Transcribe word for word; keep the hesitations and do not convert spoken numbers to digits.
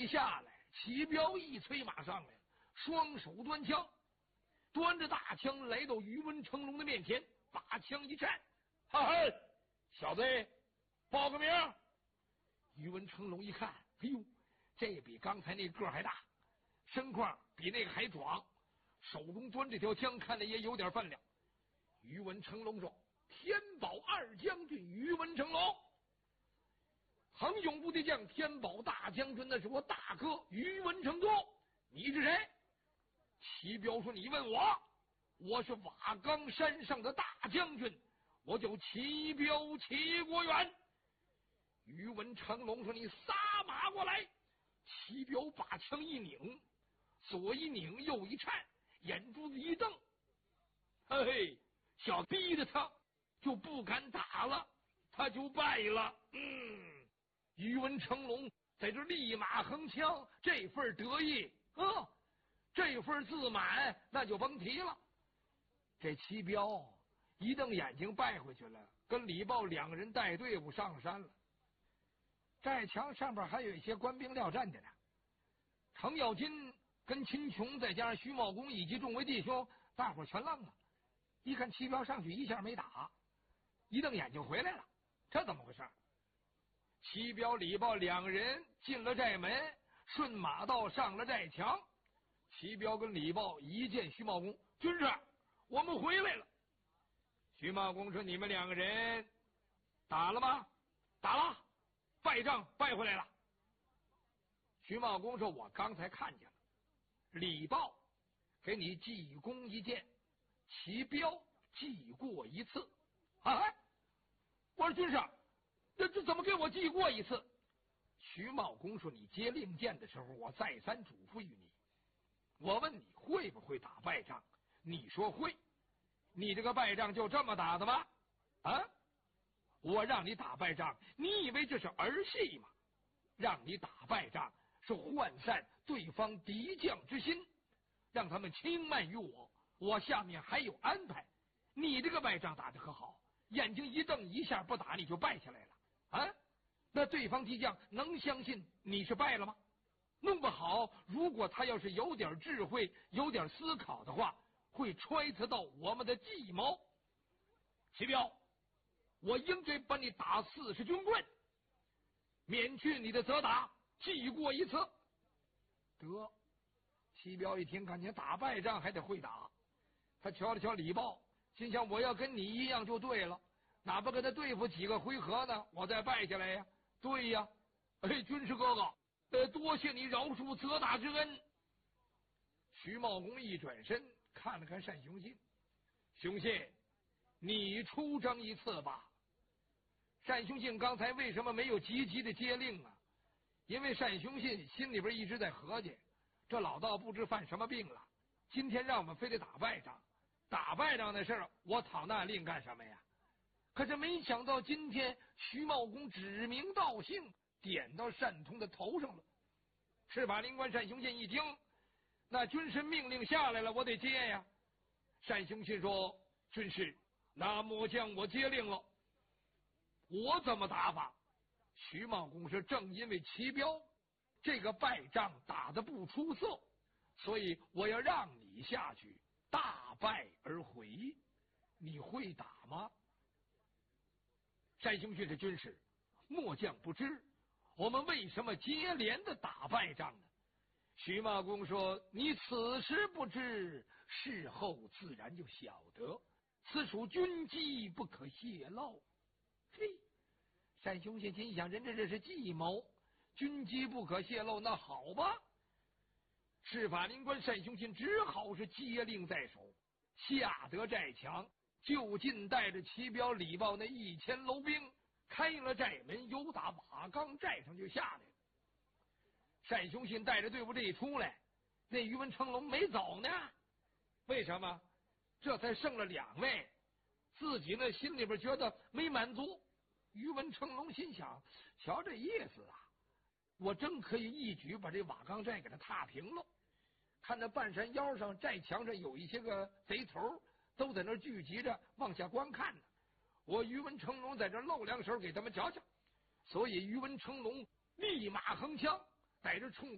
下来，齐彪一催马上来，双手端枪，端着大枪来到于文成龙的面前，把枪一站，哈哈，小子，报个名。于文成龙一看，哎呦，这比刚才那个儿还大，身况比那个还壮，手中端这条枪，看着也有点分量。于文成龙说：“天宝二将军于文成龙。”恒勇部的将天宝大将军，那是我大哥于文成都。你是谁？齐彪说：“你问我，我是瓦岗山上的大将军，我叫齐彪齐国远。”于文成龙说：“你撒马过来！”齐彪把枪一拧，左一拧，右一颤，眼珠子一瞪，嘿嘿，小逼着他就不敢打了，他就败了。嗯，于文成龙在这立马横枪，这份得意啊，这份自满那就甭提了。这齐彪一瞪眼睛败回去了，跟李豹两个人带队伍上了山了。寨墙上边还有一些官兵料站着呢，程咬金跟秦琼再加上徐茂公以及众位弟兄，大伙全愣了。一看齐彪上去一下没打，一瞪眼睛回来了，这怎么回事？齐彪、李豹两人进了寨门，顺马道上了寨墙。齐彪跟李豹一见徐茂公：“军师，我们回来了。”徐茂公说：“你们两个人打了吗？”“打了，败仗败回来了。”徐茂公说：“我刚才看见了，李豹给你记功一件，齐彪记过一次。”啊！我说：“军师，这这怎么给我记过一次？”徐茂公说：“你接令箭的时候，我再三嘱咐于你，我问你会不会打败仗，你说会，你这个败仗就这么打的吗？啊！我让你打败仗，你以为这是儿戏吗？让你打败仗是涣散对方敌将之心，让他们轻慢于我，我下面还有安排。你这个败仗打得可好，眼睛一瞪，一下不打你就败下来了啊！那对方敌将能相信你是败了吗？弄不好，如果他要是有点智慧，有点思考的话，会揣测到我们的计谋。齐彪，我应该把你打四十军棍，免去你的责打，记过一次。”得，齐彪一听，感觉打败仗还得会打。他瞧了瞧李豹，心想：我要跟你一样就对了，哪怕跟他对付几个回合呢，我再败下来呀。对呀，哎，军师哥哥，呃，多谢你饶恕责打之恩。徐茂公一转身看了看单雄信：“雄信，你出征一次吧。”单雄信刚才为什么没有积极的接令啊？因为单雄信心里边一直在合计，这老道不知犯什么病了，今天让我们非得打败仗，打败仗的事儿我讨那令干什么呀？可是没想到今天徐茂公指名道姓点到单通的头上了。赤法灵官单雄信一听，那军师命令下来了，我得接呀。单雄信说：“军师，那末将我接令了。我怎么打法？”徐茂公说：“正因为齐彪这个败仗打得不出色，所以我要让你下去大败而回。你会打吗？”单雄信是军师，末将不知我们为什么接连的打败仗呢？徐茂公说：“你此时不知，事后自然就晓得，此属军机，不可泄露。”嘿，单雄信心想，人这这是计谋，军机不可泄露，那好吧。赤法灵官单雄信只好是接令在手，下得寨墙，就近带着齐彪、李豹那一千楼兵，开了寨门，由打瓦岗寨上就下来了。单雄信带着队伍这一出来，那于文成龙没走呢。为什么？这才剩了两位，自己呢心里边觉得没满足。于文成龙心想：瞧这意思啊，我真可以一举把这瓦岗寨给他踏平了。看那半山腰上寨墙上有一些个贼头都在那儿聚集着往下观看呢，我于文成龙在这露两手给他们瞧瞧。所以于文成龙立马横枪，带着冲